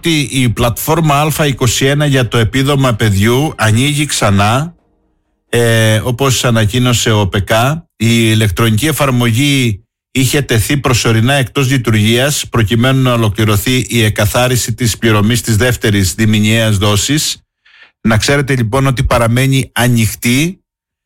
ότι η πλατφόρμα Α21 για το επίδομα παιδιού ανοίγει ξανά, όπως ανακοίνωσε ο ΠΕΚΑ. Η ηλεκτρονική εφαρμογή είχε τεθεί προσωρινά εκτός λειτουργίας προκειμένου να ολοκληρωθεί η εκαθάριση της πληρωμής της δεύτερης διμηνιαίας δόσης. Να ξέρετε λοιπόν ότι παραμένει ανοιχτή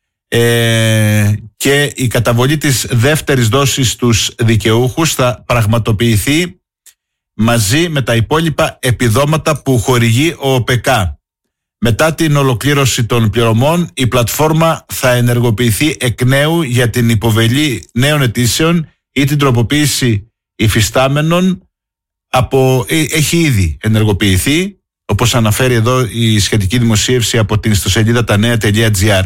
και η καταβολή της δεύτερης δόσης στους δικαιούχους θα πραγματοποιηθεί μαζί με τα υπόλοιπα επιδόματα που χορηγεί ο ΟΠΕΚΑ. Μετά την ολοκλήρωση των πληρωμών, η πλατφόρμα θα ενεργοποιηθεί εκ νέου για την υποβολή νέων αιτήσεων ή την τροποποίηση υφιστάμενων. Έχει ήδη ενεργοποιηθεί, όπως αναφέρει εδώ η σχετική δημοσίευση από την ιστοσελίδα tanea.gr.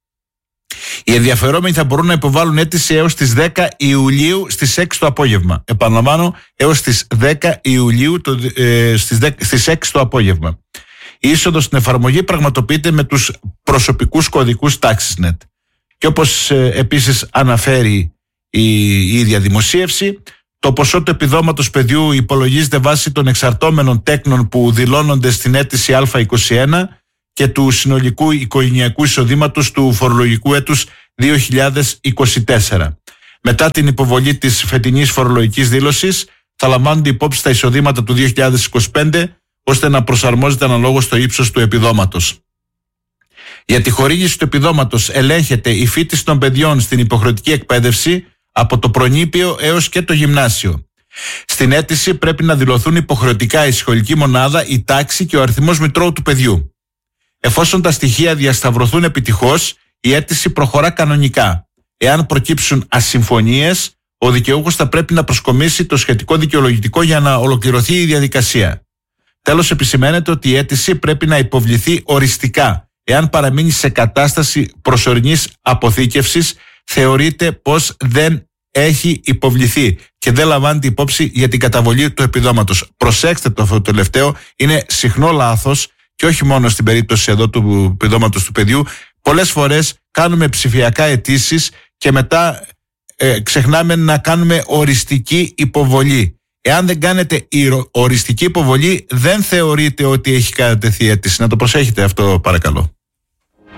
Οι ενδιαφερόμενοι θα μπορούν να υποβάλουν αίτηση έως τις 10 Ιουλίου στις 6 το απόγευμα. Επαναλαμβάνω, έως τις 10 Ιουλίου στις 6 το απόγευμα. Η είσοδος στην εφαρμογή πραγματοποιείται με τους προσωπικούς κωδικούς TaxisNet. Και όπως επίσης αναφέρει η ίδια δημοσίευση, το ποσό του επιδόματος παιδιού υπολογίζεται βάσει των εξαρτώμενων τέκνων που δηλώνονται στην αίτηση Α21 και του συνολικού οικογενειακού εισοδήματος του φορολογικού έτους 2024. Μετά την υποβολή της φετινής φορολογικής δήλωσης θα λαμβάνονται υπόψη τα εισοδήματα του 2025 ώστε να προσαρμόζεται αναλόγως στο ύψος του επιδόματος. Για τη χορήγηση του επιδόματος ελέγχεται η φοιτηση των παιδιών στην υποχρεωτική εκπαίδευση από το προνήπιο έως και το γυμνάσιο. Στην αίτηση πρέπει να δηλωθούν υποχρεωτικά η σχολική μονάδα, η τάξη και ο αριθμός μητρώου του παιδιού. Εφόσον τα στοιχεία διασταυρωθούν επιτυχώς, η αίτηση προχωρά κανονικά. Εάν προκύψουν ασυμφωνίες, ο δικαιούχος θα πρέπει να προσκομίσει το σχετικό δικαιολογητικό για να ολοκληρωθεί η διαδικασία. Τέλος, επισημαίνεται ότι η αίτηση πρέπει να υποβληθεί οριστικά. Εάν παραμείνει σε κατάσταση προσωρινής αποθήκευσης, θεωρείται πως δεν έχει υποβληθεί και δεν λαμβάνεται υπόψη για την καταβολή του επιδόματος. Προσέξτε το αυτό το τελευταίο, είναι συχνό λάθος και όχι μόνο στην περίπτωση εδώ του επιδόματος του παιδιού. Πολλές φορές κάνουμε ψηφιακά αιτήσεις και μετά ξεχνάμε να κάνουμε οριστική υποβολή. Εάν δεν κάνετε η οριστική υποβολή, δεν θεωρείτε ότι έχει κατατεθεί αίτηση. Να το προσέχετε αυτό, παρακαλώ.